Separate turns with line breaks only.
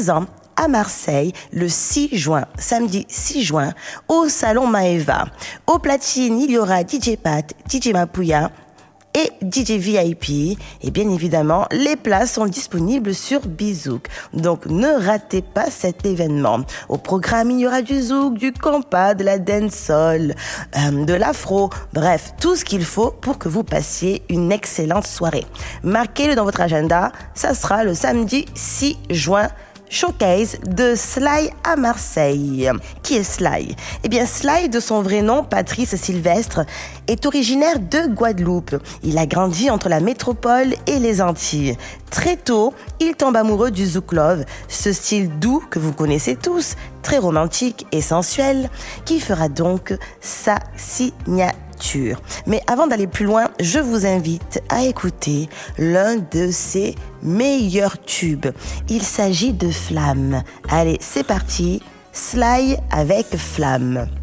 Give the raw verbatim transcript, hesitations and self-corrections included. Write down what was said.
présent à Marseille le six juin, samedi six juin, au Salon Maeva. Au platine, il y aura D J Pat, D J Mapouya et D J V I P. Et bien évidemment, les places sont disponibles sur Bizouk. Donc ne ratez pas cet événement. Au programme, il y aura du zouk, du compas, de la dancehall, euh, de l'afro. Bref, tout ce qu'il faut pour que vous passiez une excellente soirée. Marquez-le dans votre agenda. Ça sera le samedi six juin. Showcase de Sly à Marseille. Qui est Sly ? Eh bien, Sly, de son vrai nom, Patrice Sylvestre, est originaire de Guadeloupe. Il a grandi entre la métropole et les Antilles. Très tôt, il tombe amoureux du zouk love, ce style doux que vous connaissez tous, très romantique et sensuel, qui fera donc sa signature. Mais avant d'aller plus loin, je vous invite à écouter l'un de ses meilleurs tubes. Il s'agit de Flamme. Allez, c'est parti, Sly avec Flamme.